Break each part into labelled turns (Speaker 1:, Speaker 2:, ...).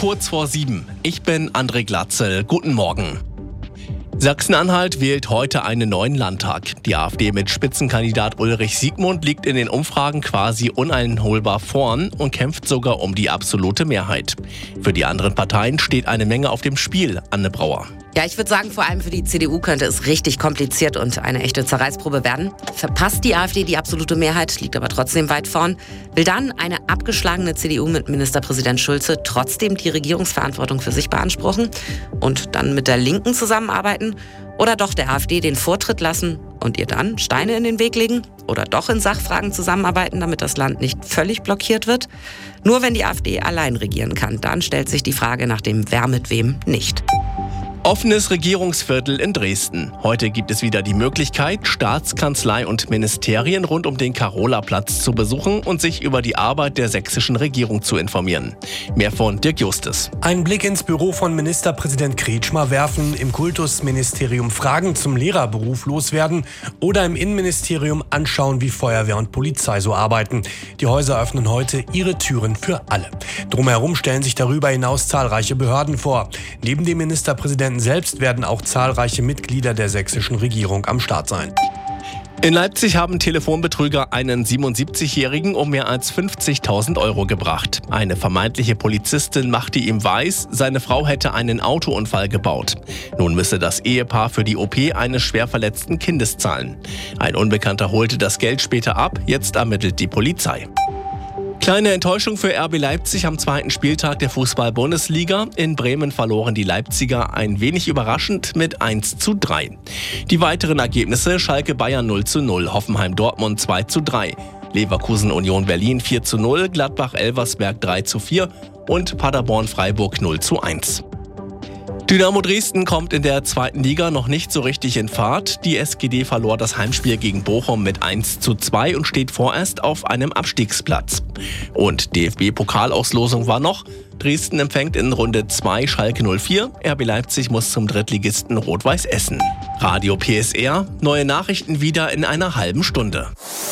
Speaker 1: kurz vor 7. Ich bin André Glatzel. Guten Morgen. Sachsen-Anhalt wählt heute einen neuen Landtag. Die AfD mit Spitzenkandidat Ulrich Siegmund liegt in den Umfragen quasi uneinholbar vorn und kämpft sogar um die absolute Mehrheit. Für die anderen Parteien steht eine Menge auf dem Spiel, Anne Brauer.
Speaker 2: Ja, ich würde sagen, vor allem für die CDU könnte es richtig kompliziert und eine echte Zerreißprobe werden. Verpasst die AfD die absolute Mehrheit, liegt aber trotzdem weit vorn. Will dann eine abgeschlagene CDU mit Ministerpräsident Schulze trotzdem die Regierungsverantwortung für sich beanspruchen und dann mit der Linken zusammenarbeiten? Oder doch der AfD den Vortritt lassen und ihr dann Steine in den Weg legen? Oder doch in Sachfragen zusammenarbeiten, damit das Land nicht völlig blockiert wird? Nur wenn die AfD allein regieren kann, dann stellt sich die Frage nach dem Wer mit wem nicht.
Speaker 1: Offenes Regierungsviertel in Dresden. Heute gibt es wieder die Möglichkeit, Staatskanzlei und Ministerien rund um den Carolaplatz zu besuchen und sich über die Arbeit der sächsischen Regierung zu informieren. Mehr von Dirk Justus.
Speaker 3: Einen Blick ins Büro von Ministerpräsident Kretschmer werfen, im Kultusministerium Fragen zum Lehrerberuf loswerden oder im Innenministerium anschauen, wie Feuerwehr und Polizei so arbeiten. Die Häuser öffnen heute ihre Türen für alle. Drumherum stellen sich darüber hinaus zahlreiche Behörden vor. Neben dem Ministerpräsidenten selbst werden auch zahlreiche Mitglieder der sächsischen Regierung am Start sein.
Speaker 1: In Leipzig haben Telefonbetrüger einen 77-Jährigen um mehr als 50.000 Euro gebracht. Eine vermeintliche Polizistin machte ihm weiß, seine Frau hätte einen Autounfall gebaut. Nun müsse das Ehepaar für die OP eines schwer verletzten Kindes zahlen. Ein Unbekannter holte das Geld später ab, jetzt ermittelt die Polizei. Kleine Enttäuschung für RB Leipzig am zweiten Spieltag der Fußball-Bundesliga. In Bremen verloren die Leipziger ein wenig überraschend mit 1:3. Die weiteren Ergebnisse: Schalke Bayern 0:0, Hoffenheim Dortmund 2:3, Leverkusen Union Berlin 4:0, Gladbach Elversberg 3:4 und Paderborn Freiburg 0:1. Dynamo Dresden kommt in der zweiten Liga noch nicht so richtig in Fahrt. Die SGD verlor das Heimspiel gegen Bochum mit 1:2 und steht vorerst auf einem Abstiegsplatz. Und DFB-Pokalauslosung war noch: Dresden empfängt in Runde 2 Schalke 04, RB Leipzig muss zum Drittligisten Rot-Weiß Essen. Radio PSR, neue Nachrichten wieder in einer halben Stunde.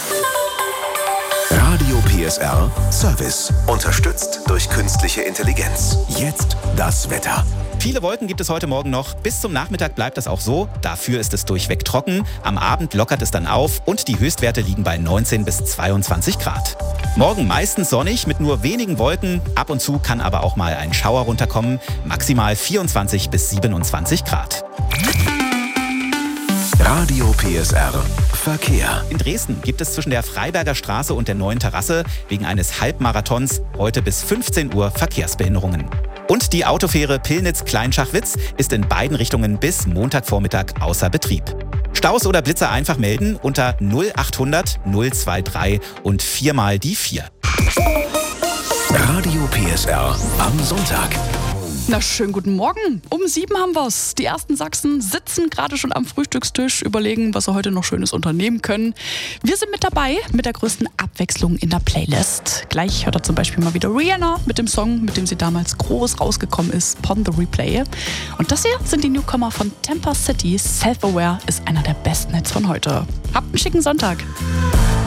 Speaker 4: Radio PSR Service, unterstützt durch künstliche Intelligenz. Jetzt das Wetter.
Speaker 5: Viele Wolken gibt es heute Morgen noch. Bis zum Nachmittag bleibt das auch so. Dafür ist es durchweg trocken. Am Abend lockert es dann auf und die Höchstwerte liegen bei 19 bis 22 Grad. Morgen meistens sonnig mit nur wenigen Wolken. Ab und zu kann aber auch mal ein Schauer runterkommen. Maximal 24 bis 27 Grad.
Speaker 4: Radio PSR Verkehr.
Speaker 5: In Dresden gibt es zwischen der Freiberger Straße und der Neuen Terrasse wegen eines Halbmarathons heute bis 15 Uhr Verkehrsbehinderungen. Und die Autofähre Pillnitz-Kleinschachwitz ist in beiden Richtungen bis Montagvormittag außer Betrieb. Staus oder Blitzer einfach melden unter 0800 023 und 4 mal die 4.
Speaker 4: Radio PSR am Sonntag.
Speaker 6: Na, schönen guten Morgen. Um 7 haben wir's. Die ersten Sachsen sitzen gerade schon am Frühstückstisch, überlegen, was sie heute noch Schönes unternehmen können. Wir sind mit dabei mit der größten Abwechslung in der Playlist. Gleich hört er zum Beispiel mal wieder Rihanna mit dem Song, mit dem sie damals groß rausgekommen ist, Pon the Replay. Und das hier sind die Newcomer von Temper City. Self-Aware ist einer der besten Hits von heute. Habt einen schicken Sonntag.